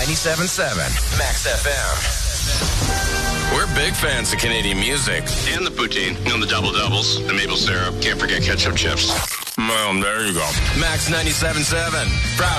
97.7 Max FM. We're big fans of Canadian music. And the poutine, and the double-doubles, the maple syrup. Can't forget ketchup chips. Well, there you go. Max 97.7. Proud